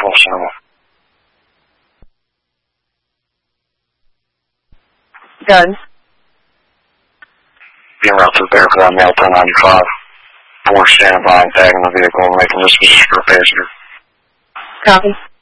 Control Center. Done. Being route to the Bearfield on Mail 1095. 4 standing by and tagging the vehicle and making this for a passenger. Copy.